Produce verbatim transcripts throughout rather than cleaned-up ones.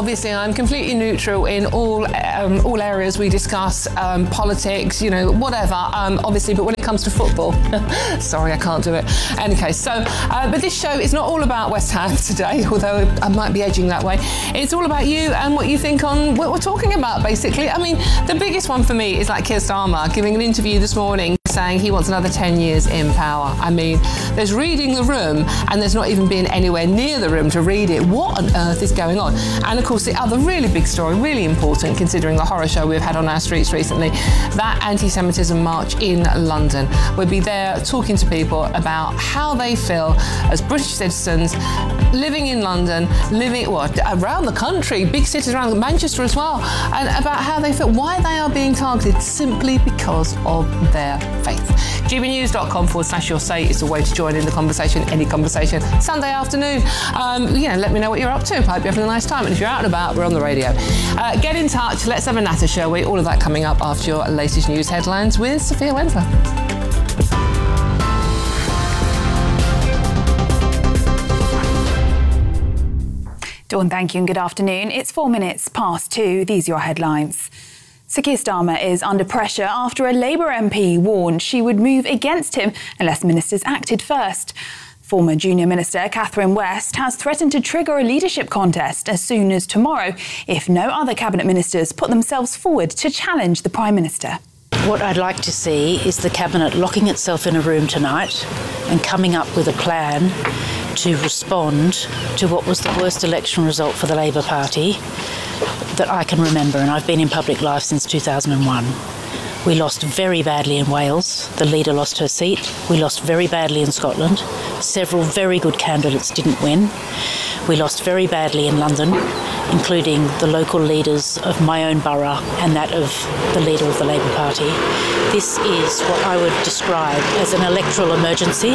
obviously I'm completely neutral in all um, all areas we discuss, um, politics, you know, whatever, um, obviously, but when it comes to football, sorry, I can't do it. Any case, so, uh, but this show is not all about West Ham today, although I might be edging that way. It's all about you and what you think on what we're talking about, basically. I mean, the biggest one for me is like Keir Starmer giving an interview this morning saying he wants another ten years in power. I mean, there's reading the room and there's not even been anywhere near the room to read it. What on earth is going on? And of course, the other really big story, really important considering the horror show we've had on our streets recently, that anti-Semitism march in London. We'll be there talking to people about how they feel as British citizens living in London, living well, around the country, big cities around Manchester as well, and about how they feel, why they are being targeted simply because of their faith. gbnews.com forward slash your say is the way to join in the conversation, any conversation, Sunday afternoon. Um, you know, let me know what you're up to. I hope you're having a nice time. And if you're out and about, we're on the radio. Uh, get in touch. Let's have a natter, shall we? All of that coming up after your latest news headlines with Sophia Wensler. Dawn, thank you and good afternoon. It's four minutes past two. These are your headlines. Sir Keir Starmer is under pressure after a Labour M P warned she would move against him unless ministers acted first. Former Junior Minister Catherine West has threatened to trigger a leadership contest as soon as tomorrow if no other Cabinet ministers put themselves forward to challenge the Prime Minister. What I'd like to see is the Cabinet locking itself in a room tonight and coming up with a plan to respond to what was the worst election result for the Labour Party that I can remember, and I've been in public life since two thousand one. We lost very badly in Wales. The leader lost her seat. We lost very badly in Scotland. Several very good candidates didn't win. We lost very badly in London, including the local leaders of my own borough and that of the leader of the Labour Party. This is what I would describe as an electoral emergency.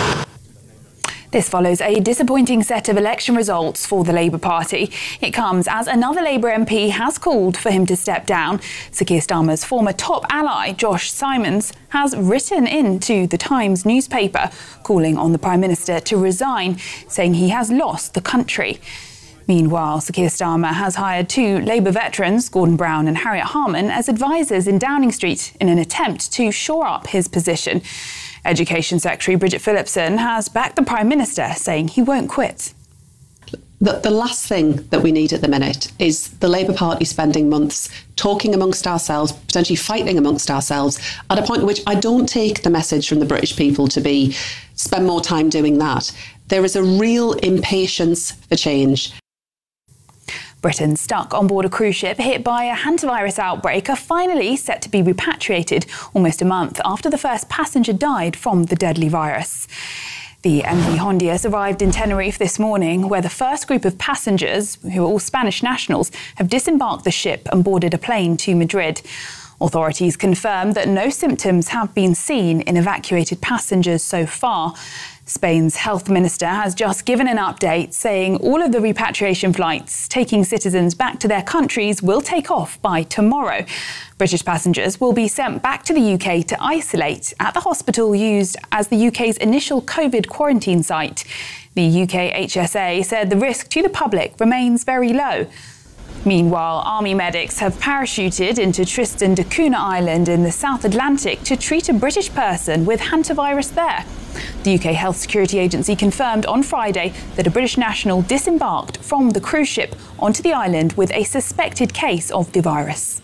This follows a disappointing set of election results for the Labour Party. It comes as another Labour M P has called for him to step down. Sir Keir Starmer's former top ally, Josh Simons, has written into the Times newspaper calling on the Prime Minister to resign, saying he has lost the country. Meanwhile, Sir Keir Starmer has hired two Labour veterans, Gordon Brown and Harriet Harman, as advisers in Downing Street in an attempt to shore up his position. Education Secretary Bridget Phillipson has backed the Prime Minister, saying he won't quit. The, the last thing that we need at the minute is the Labour Party spending months talking amongst ourselves, potentially fighting amongst ourselves, at a point at which I don't take the message from the British people to be spend more time doing that. There is a real impatience for change. Britons stuck on board a cruise ship hit by a hantavirus outbreak are finally set to be repatriated almost a month after the first passenger died from the deadly virus. The M V Hondias arrived in Tenerife this morning, where the first group of passengers, who are all Spanish nationals, have disembarked the ship and boarded a plane to Madrid. Authorities confirmed that no symptoms have been seen in evacuated passengers so far. Spain's health minister has just given an update saying all of the repatriation flights taking citizens back to their countries will take off by tomorrow. British passengers will be sent back to the U K to isolate at the hospital used as the U K's initial COVID quarantine site. The U K H S A said the risk to the public remains very low. Meanwhile, army medics have parachuted into Tristan da Cunha Island in the South Atlantic to treat a British person with hantavirus there. The U K Health Security Agency confirmed on Friday that a British national disembarked from the cruise ship onto the island with a suspected case of the virus.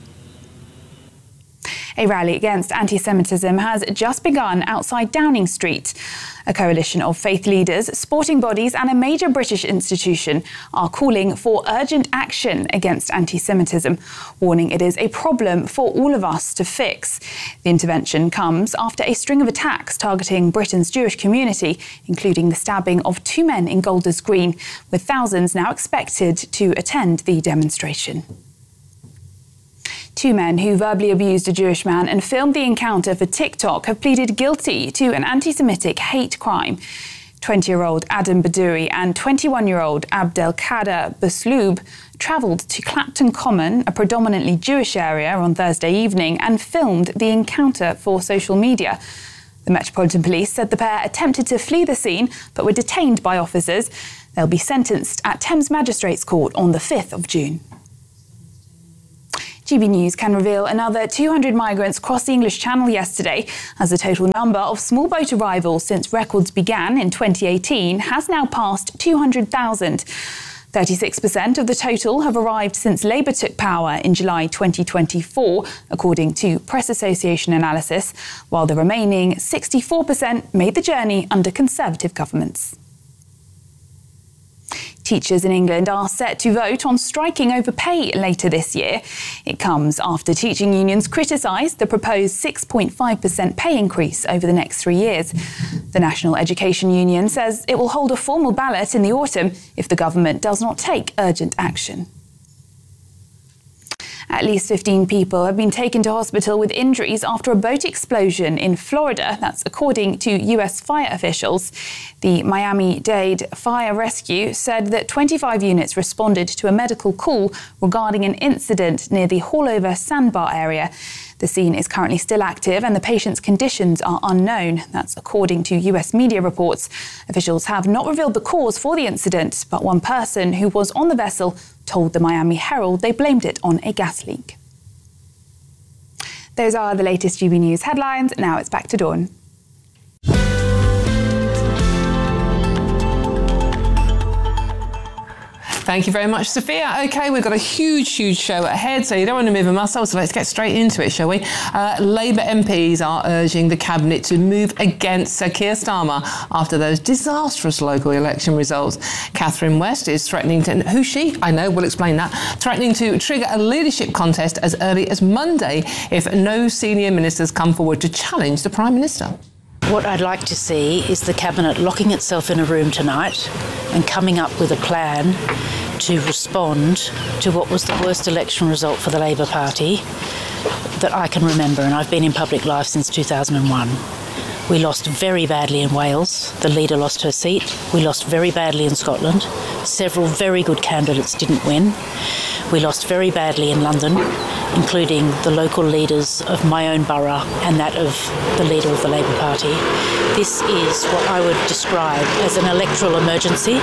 A rally against anti-Semitism has just begun outside Downing Street. A coalition of faith leaders, sporting bodies and a major British institution are calling for urgent action against anti-Semitism, warning it is a problem for all of us to fix. The intervention comes after a string of attacks targeting Britain's Jewish community, including the stabbing of two men in Golders Green, with thousands now expected to attend the demonstration. Two men who verbally abused a Jewish man and filmed the encounter for TikTok have pleaded guilty to an anti-Semitic hate crime. twenty-year-old Adam Badouri and twenty-one-year-old Abdelkader Basloub travelled to Clapton Common, a predominantly Jewish area, on Thursday evening and filmed the encounter for social media. The The Metropolitan Police said the pair attempted to flee the scene but were detained by officers. They'll be sentenced at Thames Magistrates Court on the fifth of June. G B News can reveal another two hundred migrants crossed the English Channel yesterday, as the total number of small boat arrivals since records began in twenty eighteen has now passed two hundred thousand. thirty-six percent of the total have arrived since Labour took power in July twenty twenty-four, according to Press Association analysis, while the remaining sixty-four percent made the journey under Conservative governments. Teachers in England are set to vote on striking over pay later this year. It comes after teaching unions criticised the proposed six point five percent pay increase over the next three years. The National Education Union says it will hold a formal ballot in the autumn if the government does not take urgent action. At least fifteen people have been taken to hospital with injuries after a boat explosion in Florida. That's according to U S fire officials. The Miami-Dade Fire Rescue said that twenty-five units responded to a medical call regarding an incident near the Hallover Sandbar area. The scene is currently still active and the patient's conditions are unknown. That's according to U S media reports. Officials have not revealed the cause for the incident, but one person who was on the vessel told the Miami Herald they blamed it on a gas leak. Those are the latest G B News headlines. Now it's back to Dawn. Thank you very much, Sophia. OK, we've got a huge, huge show ahead, so you don't want to move a muscle, so let's get straight into it, shall we? Uh, Labour M Ps are urging the Cabinet to move against Sir Keir Starmer after those disastrous local election results. Catherine West is threatening to... Who's she? I know, we'll explain that. Threatening to trigger a leadership contest as early as Monday if no senior ministers come forward to challenge the Prime Minister. What I'd like to see is the Cabinet locking itself in a room tonight and coming up with a plan to respond to what was the worst election result for the Labour Party that I can remember, and I've been in public life since two thousand one. We lost very badly in Wales. The leader lost her seat. We lost very badly in Scotland. Several very good candidates didn't win. We lost very badly in London, including the local leaders of my own borough and that of the leader of the Labour Party. This is what I would describe as an electoral emergency.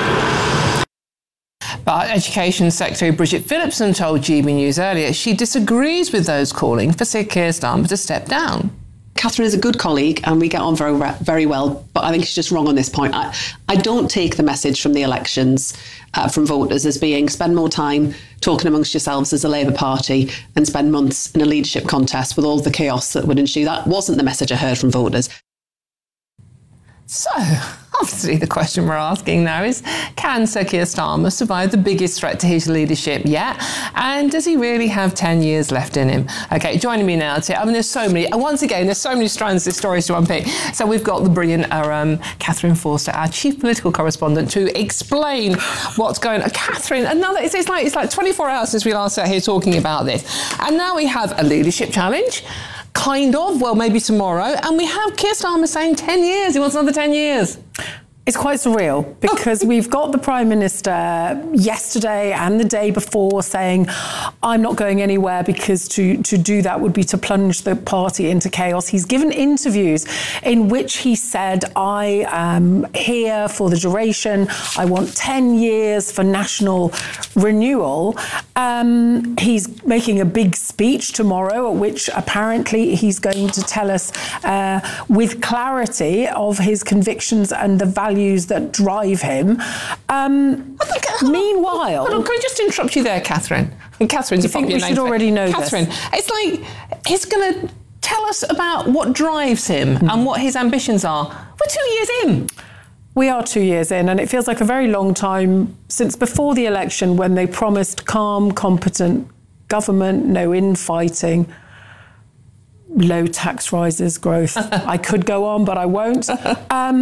But Education Secretary Bridget Phillipson told G B News earlier she disagrees with those calling for Sir Keir Starmer to step down. Catherine is a good colleague and we get on very very well, but I think she's just wrong on this point. I, I don't take the message from the elections uh, from voters as being spend more time talking amongst yourselves as a Labour Party and spend months in a leadership contest with all the chaos that would ensue. That wasn't the message I heard from voters. So, obviously the question we're asking now is, can Sir Keir Starmer survive the biggest threat to his leadership yet? And does he really have ten years left in him? OK, joining me now, to, I mean, there's so many, once again, there's so many strands of stories to unpick. So we've got the brilliant uh, um, Catherine Forster, our chief political correspondent, to explain what's going on. Catherine, another, it's, it's, like, it's like twenty-four hours since we last sat here talking about this. And now we have a leadership challenge. Kind of, well, maybe tomorrow. And we have Keir Starmer saying ten years. He wants another ten years. It's quite surreal because we've got the Prime Minister yesterday and the day before saying, I'm not going anywhere because to, to do that would be to plunge the party into chaos. He's given interviews in which he said, I am here for the duration. I want ten years for national renewal. Um, he's making a big speech tomorrow at which apparently he's going to tell us uh, with clarity of his convictions and the values that drive him. Um, meanwhile... Hold on, can I just interrupt you there, Catherine? And Catherine's I think we should already know Catherine, this. It's like he's going to tell us about what drives him mm. and what his ambitions are. We're two years in. We are two years in, and it feels like a very long time since before the election when they promised calm, competent government, no infighting, low tax rises, growth. I could go on, but I won't. Um,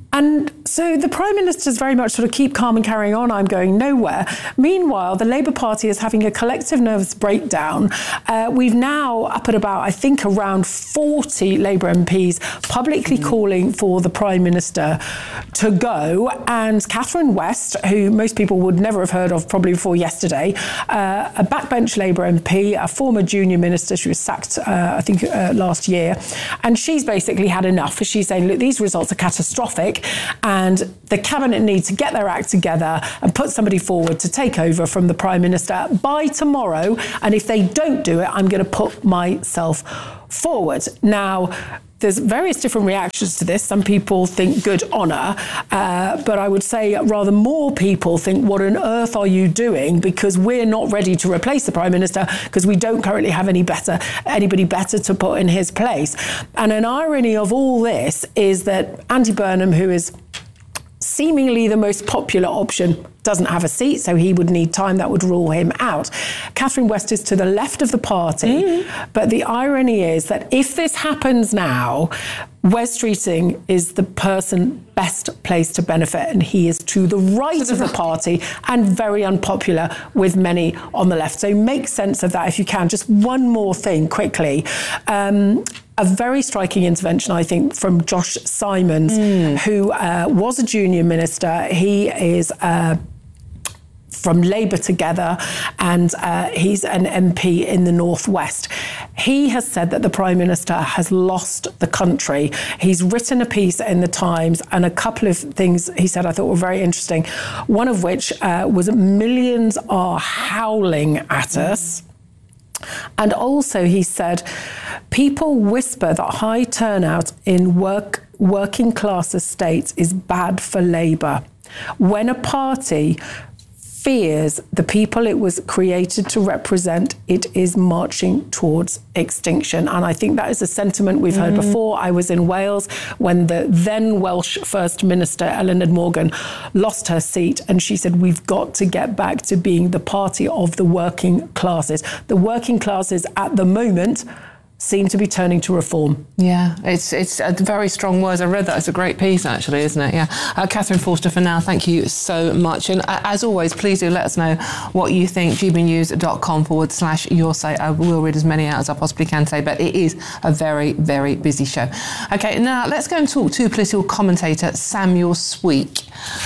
And so the Prime Minister's very much sort of keep calm and carrying on, I'm going nowhere. Meanwhile, the Labour Party is having a collective nervous breakdown. Uh, we've now up at about, I think, around forty Labour M Ps publicly mm-hmm. calling for the Prime Minister to go. And Catherine West, who most people would never have heard of probably before yesterday, uh, a backbench Labour M P, a former junior minister, she was sacked, uh, I think, uh, last year. And she's basically had enough. She's saying, look, these results are catastrophic. And the cabinet need to get their act together and put somebody forward to take over from the Prime Minister by tomorrow. And if they don't do it, I'm going to put myself forward. Now, there's various different reactions to this. Some people think good honour, uh, but I would say rather more people think, what on earth are you doing? Because we're not ready to replace the Prime Minister because we don't currently have any better, anybody better to put in his place. And an irony of all this is that Andy Burnham, who is seemingly the most popular option, doesn't have a seat, so he would need time. That would rule him out. Catherine West is to the left of the party, mm. but the irony is that if this happens now, Wes Streeting is the person best placed to benefit, and he is to the right of the party and very unpopular with many on the left. So make sense of that if you can. Just one more thing quickly. Um, A very striking intervention, I think, from Josh Simons, mm. who uh, was a junior minister. He is uh, from Labour Together, and uh, he's an M P in the Northwest. He has said that the Prime Minister has lost the country. He's written a piece in the Times, and a couple of things he said I thought were very interesting, one of which uh, was millions are howling at us. And also he said, people whisper that high turnout in work, working class estates is bad for Labour. When a party fears the people it was created to represent, it is marching towards extinction. And I think that is a sentiment we've heard mm. before. I was in Wales when the then Welsh First Minister, Eluned Morgan, lost her seat, and she said, we've got to get back to being the party of the working classes. The working classes at the moment seem to be turning to reform. Yeah, it's it's a very strong words. I read that. It's a great piece, actually, isn't it? Yeah. Uh, Catherine Forster, for now, thank you so much. And uh, as always, please do let us know what you think. gbnews.com forward slash your say. I will read as many out as I possibly can today, but it is a very, very busy show. OK, now let's go and talk to political commentator Samuel Sweek.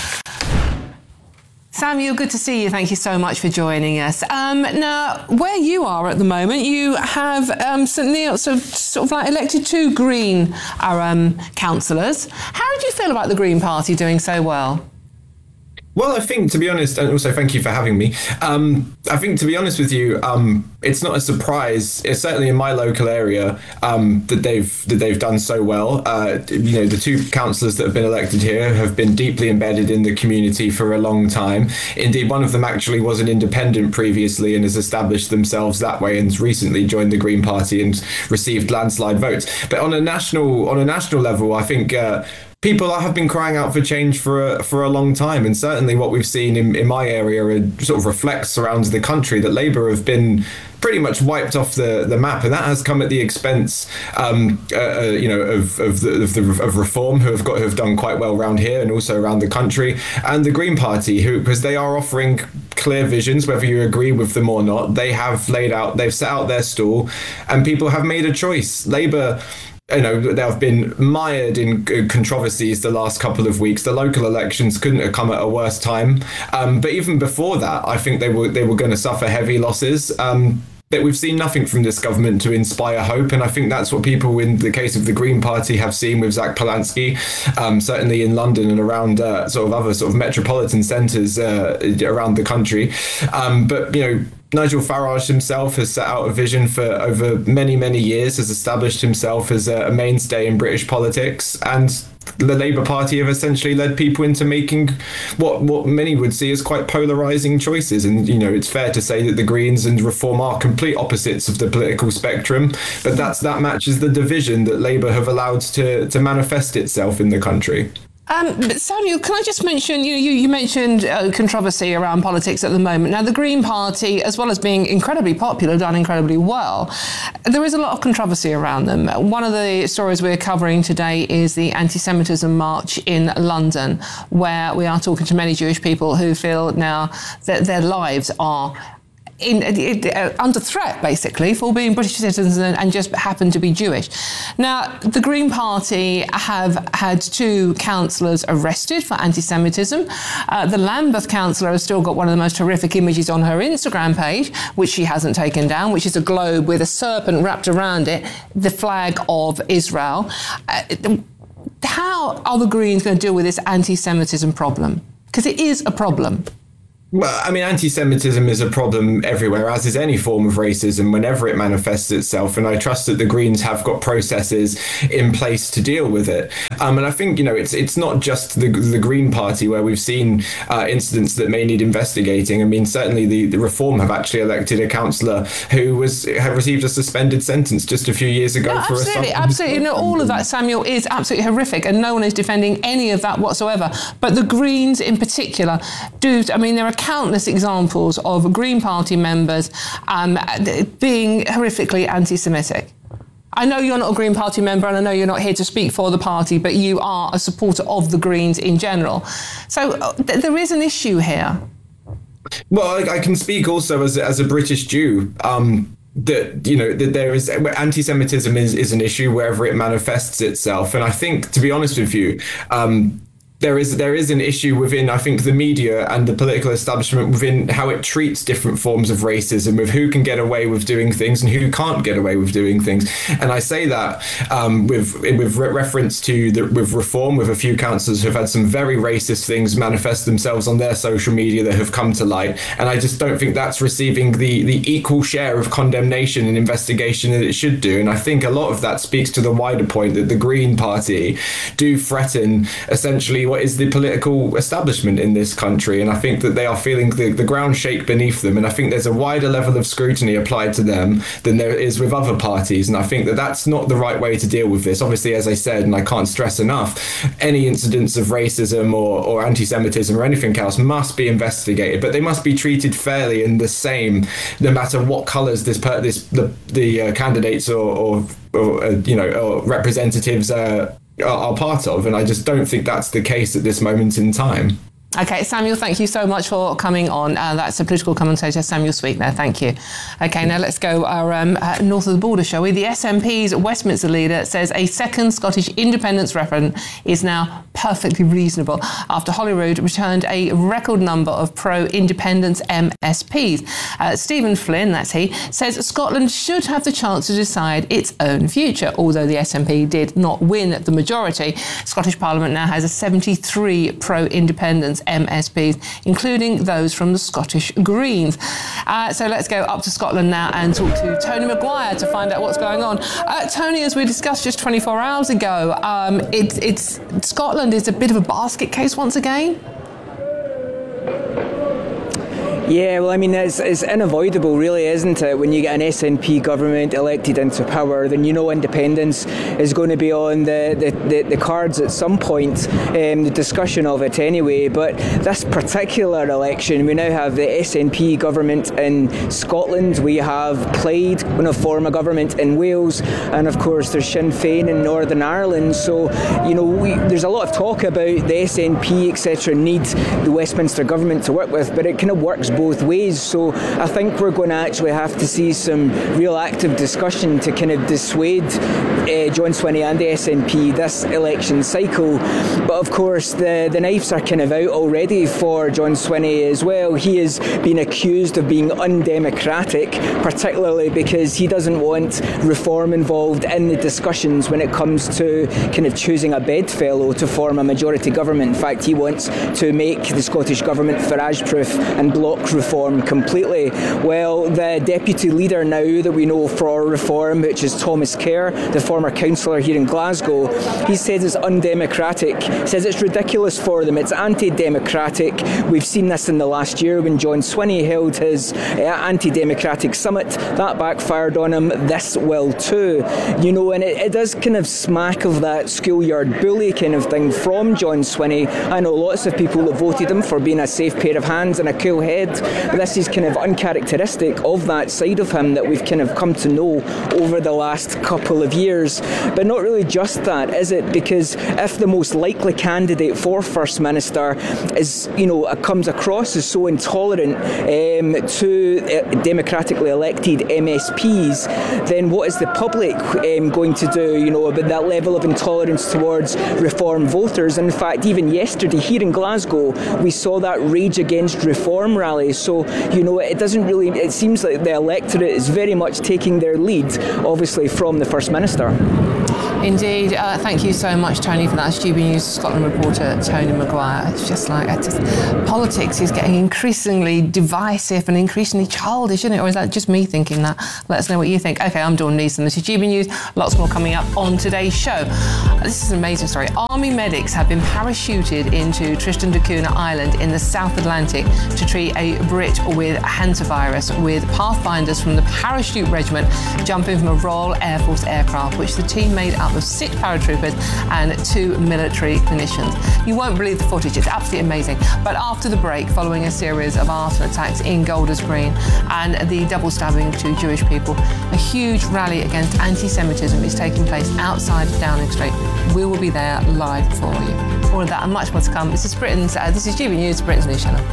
Samuel, good to see you. Thank you so much for joining us. Um, now, where you are at the moment, you have um, St Neots sort of, sort of like elected two Green um, councillors. How do you feel about the Green Party doing so well? Well, I think, to be honest, and also thank you for having me. Um, I think, to be honest with you, um, it's not a surprise. It's certainly in my local area um, that they've that they've done so well. Uh, you know, the two councillors that have been elected here have been deeply embedded in the community for a long time. Indeed, one of them actually was an independent previously and has established themselves that way and recently joined the Green Party and received landslide votes. But on a national on a national level, I think. Uh, People have been crying out for change for a, for a long time, and certainly what we've seen in, in my area it sort of reflects around the country that Labour have been pretty much wiped off the, the map, and that has come at the expense, um, uh, you know, of of, the, of, the, of Reform, who have got who have done quite well around here and also around the country, and the Green Party, who because they are offering clear visions, whether you agree with them or not. They have laid out, they've set out their stall, and people have made a choice. Labour. You know, they have been mired in controversies the last couple of weeks. The local elections couldn't have come at a worse time. Um, but even before that, I think they were they were going to suffer heavy losses. Um, that we've seen nothing from this government to inspire hope, and I think that's what people in the case of the Green Party have seen with Zach Polanski, um, certainly in London and around uh, sort of other sort of metropolitan centres uh, around the country. Um, but, you know, Nigel Farage himself has set out a vision for over many, many years, has established himself as a mainstay in British politics, and the Labour Party have essentially led people into making what what many would see as quite polarising choices. And, you know, it's fair to say that the Greens and Reform are complete opposites of the political spectrum, but that's that matches the division that Labour have allowed to, to manifest itself in the country. Um, but Samuel, can I just mention, you know, you, you mentioned uh, controversy around politics at the moment. Now, the Green Party, as well as being incredibly popular, done incredibly well, there is a lot of controversy around them. One of the stories we're covering today is the anti-Semitism march in London, where we are talking to many Jewish people who feel now that their lives are In, in, uh, under threat, basically, for being British citizens and, and just happen to be Jewish. Now, the Green Party have had two councillors arrested for anti-Semitism. Uh, the Lambeth councillor has still got one of the most horrific images on her Instagram page, which she hasn't taken down, which is a globe with a serpent wrapped around it, the flag of Israel. Uh, how are the Greens going to deal with this anti-Semitism problem? Because it is a problem. Well, I mean, anti-Semitism is a problem everywhere, as is any form of racism, whenever it manifests itself. And I trust that the Greens have got processes in place to deal with it. Um, and I think, you know, it's it's not just the the Green Party where we've seen uh, incidents that may need investigating. I mean, certainly the, the Reform have actually elected a councillor who was have received a suspended sentence just a few years ago no, for absolutely, assault. Absolutely, you know, all of that, Samuel, is absolutely horrific, and no one is defending any of that whatsoever. But the Greens, in particular, do. I mean, there are countless examples of Green Party members um, being horrifically anti-Semitic. I know you're not a Green Party member, and I know you're not here to speak for the party, but you are a supporter of the Greens in general. So uh, th- there is an issue here. Well, I, I can speak also as a, as a British Jew. Um, that, you know, that there is anti-Semitism is, is an issue wherever it manifests itself. And I think, to be honest with you, um, There is there is an issue within, I think, the media and the political establishment within how it treats different forms of racism, with who can get away with doing things and who can't get away with doing things. And I say that um, with with re- reference to the, with Reform, with a few councillors who've had some very racist things manifest themselves on their social media that have come to light. And I just don't think that's receiving the, the equal share of condemnation and investigation that it should do. And I think a lot of that speaks to the wider point that the Green Party do threaten essentially what is the political establishment in this country. And I think that they are feeling the, the ground shake beneath them. And I think there's a wider level of scrutiny applied to them than there is with other parties. And I think that that's not the right way to deal with this. Obviously, as I said, and I can't stress enough, any incidents of racism or, or anti-Semitism or anything else must be investigated, but they must be treated fairly and the same, no matter what colours this, per, this the, the uh, candidates or, or, or uh, you know, or representatives uh, are part of. And I just don't think that's the case at this moment in time. OK, Samuel, thank you so much for coming on. Uh, that's a political commentator, Samuel Sweetner. Thank you. OK, now let's go our um, uh, north of the border, shall we? The S N P's Westminster leader says a second Scottish independence referendum is now perfectly reasonable after Holyrood returned a record number of pro-independence M S Ps. Uh, Stephen Flynn, that's he, says Scotland should have the chance to decide its own future. Although the S N P did not win the majority, Scottish Parliament now has a seventy-three pro-independence M S Ps, including those from the Scottish Greens. Uh, so let's go up to Scotland now and talk to Tony Maguire to find out what's going on. Uh, Tony, as we discussed just twenty-four hours ago, um, it, it's Scotland is a bit of a basket case once again. Yeah, well, I mean, it's, it's unavoidable, really, isn't it? When you get an S N P government elected into power, then you know independence is going to be on the, the, the, the cards at some point, um, the discussion of it anyway. But this particular election, we now have the S N P government in Scotland, we have Plaid, going to form a government in Wales, and of course there's Sinn Féin in Northern Ireland. So, you know, we, there's a lot of talk about the S N P, et cetera, need the Westminster government to work with, but it kind of works both ways. So I think we're going to actually have to see some real active discussion to kind of dissuade uh, John Swinney and the S N P this election cycle. But of course the, the knives are kind of out already for John Swinney as well. He is being accused of being undemocratic, particularly because he doesn't want reform involved in the discussions when it comes to kind of choosing a bedfellow to form a majority government. In fact, he wants to make the Scottish government Farage-proof and block block reform completely. Well, the deputy leader now that we know for reform, which is Thomas Kerr, the former councillor here in Glasgow, he says it's undemocratic. He says it's ridiculous for them. It's anti-democratic. We've seen this in the last year when John Swinney held his uh, anti-democratic summit. That backfired on him. This will too. You know, and it, it does kind of smack of that schoolyard bully kind of thing from John Swinney. I know lots of people have voted him for being a safe pair of hands and a cool head, but this is kind of uncharacteristic of that side of him that we've kind of come to know over the last couple of years. But not really just that, is it? Because if the most likely candidate for First Minister is, you know, comes across as so intolerant um, to uh, democratically elected M S Ps, then what is the public um, going to do, you know, about that level of intolerance towards Reform voters? In fact, even yesterday here in Glasgow, we saw that Rage Against Reform rally. So, you know, it doesn't really, it seems like the electorate is very much taking their lead, obviously, from the First Minister. Indeed. Uh, thank you so much, Tony, for that. It's G B News Scotland reporter Tony Maguire. It's just like, it's just, politics is getting increasingly divisive and increasingly childish, isn't it? Or is that just me thinking that? Let us know what you think. OK, I'm Dawn Neeson. This is G B News. Lots more coming up on today's show. This is an amazing story. Army medics have been parachuted into Tristan da Cunha Island in the South Atlantic to treat a Brit with hantavirus, with pathfinders from the Parachute Regiment jumping from a Royal Air Force aircraft, which the team made up of six paratroopers and two military clinicians. You won't believe the footage. It's absolutely amazing. But after the break, following a series of arson attacks in Golders Green and the double stabbing of two Jewish people, a huge rally against anti-Semitism is taking place outside of Downing Street. We will be there live for you. All of that and much more to come. This is Britain's. Uh, this is G B News, Britain's News Channel.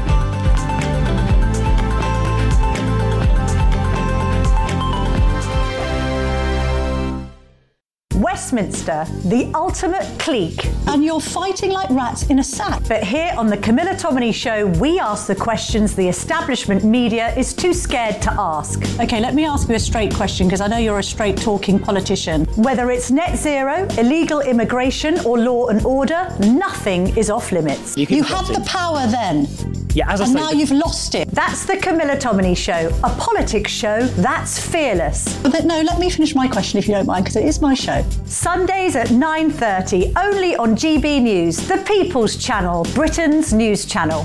Westminster, the ultimate clique. And you're fighting like rats in a sack. But here on the Camilla Tominey Show, we ask the questions the establishment media is too scared to ask. OK, let me ask you a straight question, because I know you're a straight-talking politician. Whether it's net zero, illegal immigration or law and order, nothing is off-limits. You, you had the power then. Yeah, as I and say, now you've lost it. That's the Camilla Tominey Show, a politics show that's fearless. But no, let me finish my question if you don't mind, because it is my show. Sundays at nine thirty, only on G B News, the People's Channel, Britain's news channel.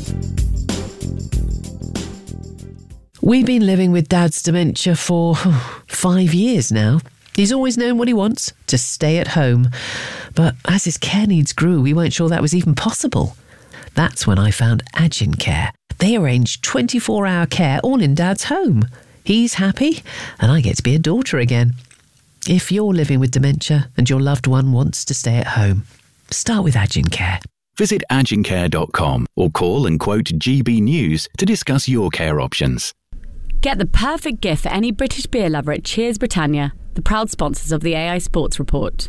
We've been living with Dad's dementia for five years now. He's always known what he wants, to stay at home. But as his care needs grew, we weren't sure that was even possible. That's when I found Agin Care. They arrange twenty-four hour care all in Dad's home. He's happy, and I get to be a daughter again. If you're living with dementia and your loved one wants to stay at home, start with Agin Care. Visit agin care dot com or call and quote G B News to discuss your care options. Get the perfect gift for any British beer lover at Cheers Britannia, the proud sponsors of the A I Sports Report.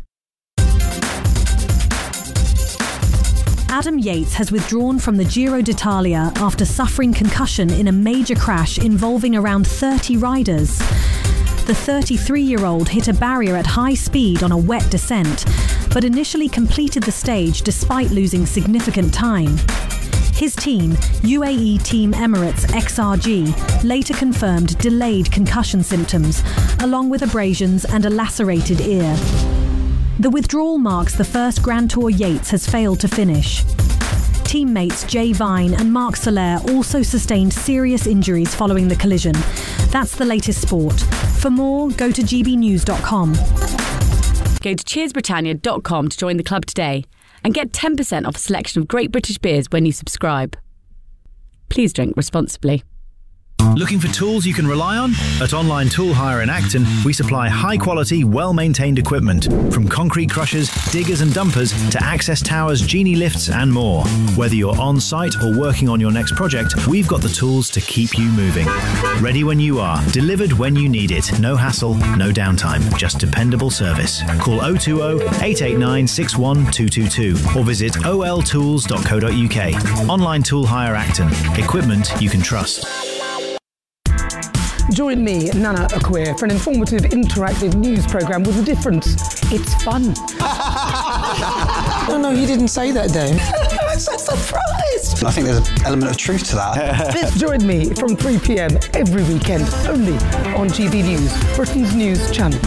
Adam Yates has withdrawn from the Giro d'Italia after suffering concussion in a major crash involving around thirty riders. The thirty-three-year-old hit a barrier at high speed on a wet descent, but initially completed the stage despite losing significant time. His team, U A E Team Emirates X R G, later confirmed delayed concussion symptoms, along with abrasions and a lacerated ear. The withdrawal marks the first Grand Tour Yates has failed to finish. Teammates Jay Vine and Marc Soler also sustained serious injuries following the collision. That's the latest sport. For more, go to g b news dot com. Go to cheers britannia dot com to join the club today and get ten percent off a selection of great British beers when you subscribe. Please drink responsibly. Looking for tools you can rely on? At Online Tool Hire in Acton, we supply high-quality, well-maintained equipment, from concrete crushers, diggers and dumpers to access towers, genie lifts and more. Whether you're on-site or working on your next project, we've got the tools to keep you moving. Ready when you are, delivered when you need it. No hassle, no downtime, just dependable service. Call oh two oh, eight eight nine, six one two two two or visit o l tools dot co dot u k. Online Tool Hire Acton. Equipment you can trust. Join me, Nana Akua, for an informative, interactive news programme with a difference. It's fun. No, no, you didn't say that, Dave. I'm so surprised. I think there's an element of truth to that. Join me from three p m every weekend, only on G B News, Britain's news channel.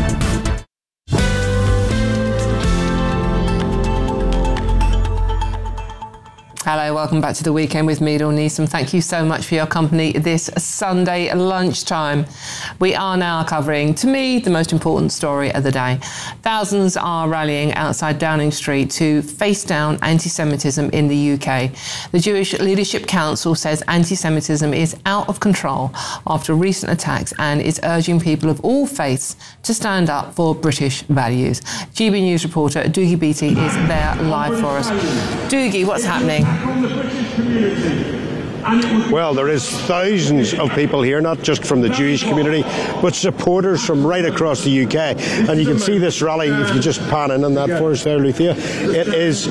Hello, welcome back to The Weekend with me, Dawn Neeson. Thank you so much for your company this Sunday lunchtime. We are now covering, to me, the most important story of the day. Thousands are rallying outside Downing Street to face down anti-Semitism in the U K. The Jewish Leadership Council says anti-Semitism is out of control after recent attacks and is urging people of all faiths to stand up for British values. G B News reporter Doogie Beattie is there live for us. Doogie, what's happening? From the British community. Well, there is thousands of people here, not just from the Jewish community, but supporters from right across the U K. And you can see this rally, if you just pan in on that for us there, Luthia. It is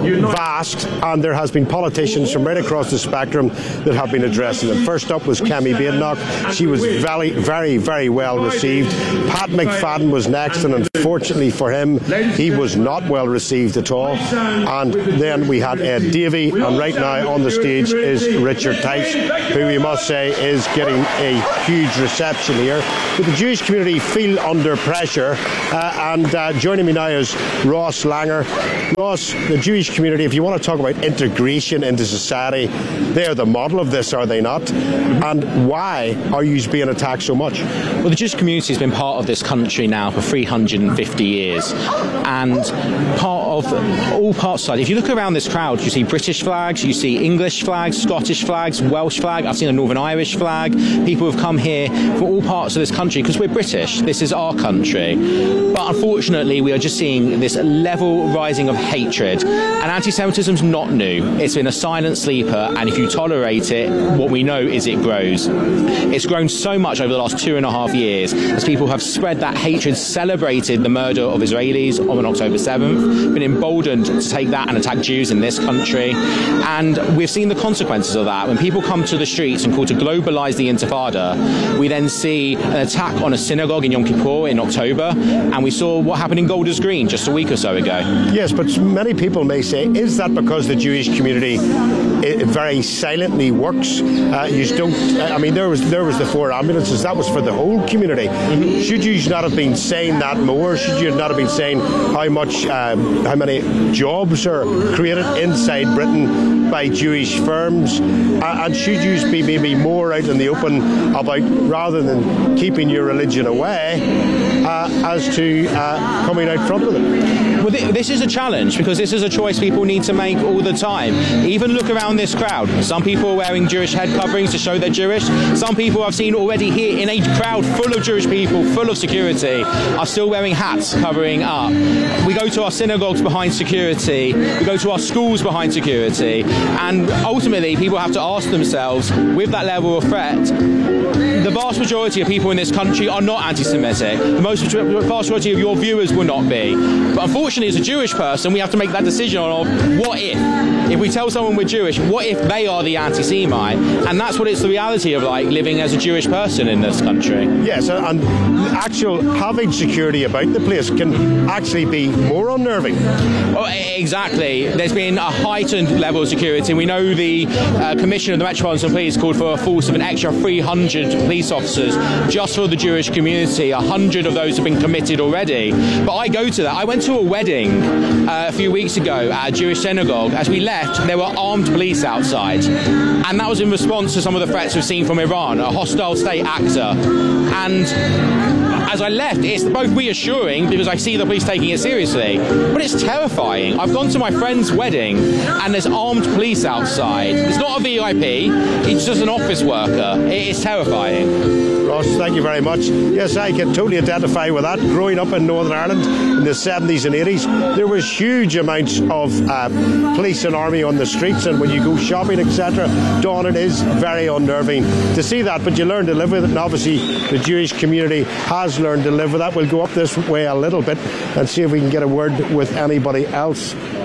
vast, and there has been politicians from right across the spectrum that have been addressing them. First up was Kemi Badenoch. She was very, very, very well received. Pat McFadden was next, and unfortunately for him, he was not well received at all. And then we had Ed Davey, and right now on the stage is Richard Tice, who we must say is getting a huge reception here. But the Jewish community feel under pressure, uh, and uh, joining me now is Ross Langer. Ross, the Jewish community, if you want to talk about integration into society, they're the model of this, are they not? And why are you being attacked so much? Well, the Jewish community has been part of this country now for three hundred fifty years, and part of all parts of it. If you look around this crowd, you see British flags, you see English flags, Scottish flags, Welsh flag, I've seen a Northern Irish flag. People have come here from all parts of this country because we're British. This is our country. But unfortunately, we are just seeing this level rising of hatred. And anti-Semitism is not new. It's been a silent sleeper, and if you tolerate it, what we know is it grows. It's grown so much over the last two and a half years as people have spread that hatred, celebrated the murder of Israelis on October seventh, been emboldened to take that and attack Jews in this country. And we've seen the consequences of that. When people come to the streets and call to globalise the Intifada, we then see an attack on a synagogue in Yom Kippur in October, and we saw what happened in Golders Green just a week or so ago. Yes, but many people may say, is that because the Jewish community it very silently works? Uh, you don't. I mean, there was there was the four ambulances. That was for the whole community. Mm-hmm. Should you not have been saying that more? Should you not have been saying how much, um, how many jobs are created inside Britain by Jewish firms? Uh, and should you be maybe more out in the open about, rather than keeping your religion away, uh, as to uh, coming out front with it? Well, this is a challenge, because this is a choice people need to make all the time. Even look around this crowd. Some people are wearing Jewish head coverings to show they're Jewish. Some people I've seen already here in a crowd full of Jewish people, full of security, are still wearing hats covering up. We go to our synagogues behind security. We go to our schools behind security. And ultimately, people have to ask themselves, with that level of threat, the vast majority of people in this country are not anti-Semitic. The most the vast majority of your viewers will not be. But unfortunately, as a Jewish person, we have to make that decision on what if. If we tell someone we're Jewish, what if they are the anti-Semite? And that's what it's the reality of like living as a Jewish person in this country. Yes, and actual having security about the place can actually be more unnerving. Oh, exactly. There's been a heightened level of security. We know the uh, Commissioner of the Metropolitan Police called for a force of an extra three hundred police officers just for the Jewish community. A hundred of those have been committed already. But I go to that. I went to a wedding uh, a few weeks ago at a Jewish synagogue. As we left, there were armed police outside. And that was in response to some of the threats we've seen from Iran, a hostile state actor. And as I left, it's both reassuring because I see the police taking it seriously, but it's terrifying. I've gone to my friend's wedding and there's armed police outside. It's not a V I P, it's just an office worker. It is terrifying. Ross, thank you very much. Yes, I can totally identify with that. Growing up in Northern Ireland in the seventies and eighties, there was huge amounts of uh, police and army on the streets, and when you go shopping, et cetera, Dawn, it is very unnerving to see that, but you learn to live with it, and obviously the Jewish community has learned to live with that. We'll go up this way a little bit and see if we can get a word with anybody else.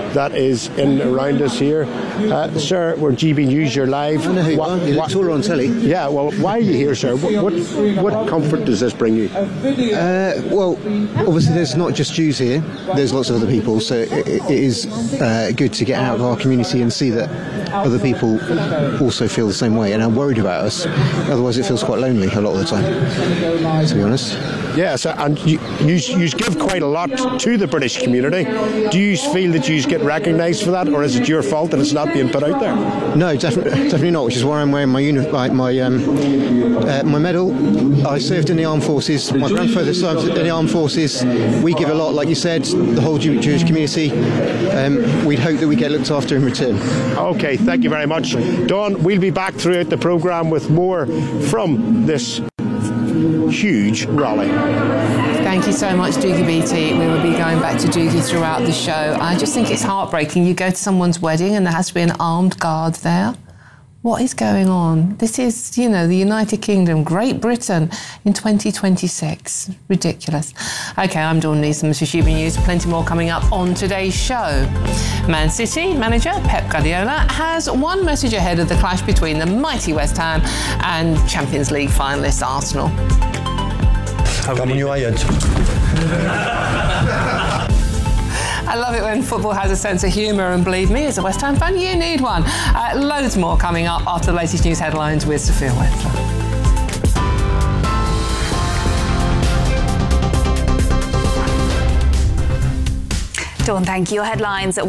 that is in around us here. Uh, sir, we're G B News, you're live. I know who you what, are. You what, all on telly. Yeah, well, why are you here, sir? What, what, what comfort does this bring you? Uh, well, obviously there's not just Jews here, there's lots of other people, so it, it is uh, good to get out of our community and see that other people also feel the same way and are worried about us. Otherwise it feels quite lonely a lot of the time, to be honest. Yes, and you, you, you give quite a lot to the British community. Do you feel that you get recognised for that, or is it your fault that it's not being put out there? No, definitely, definitely not. Which is why I'm wearing my uni- like my um, uh, my medal. I served in the armed forces. My grandfather served in the armed forces. We give a lot, like you said, the whole Jew- Jewish community. Um, we'd hope that we get looked after in return. Okay, thank you very much, Dawn. We'll be back throughout the programme with more from this huge rally. Thank you so much, Doogie Beattie. We will be going back to Doogie throughout the show. I just think it's heartbreaking. You go to someone's wedding and there has to be an armed guard there. What is going on? This is, you know, the United Kingdom, Great Britain in twenty twenty-six. Ridiculous. OK, I'm Dawn Neeson for G B News. Plenty more coming up on today's show. Man City manager Pep Guardiola has one message ahead of the clash between the mighty West Ham and Champions League finalists Arsenal. Come on, you Ajax. I love it when football has a sense of humour, and believe me, as a West Ham fan, you need one. Uh, loads more coming up after the latest news headlines with Sophia Wentler. Dawn, thank you. Your headlines at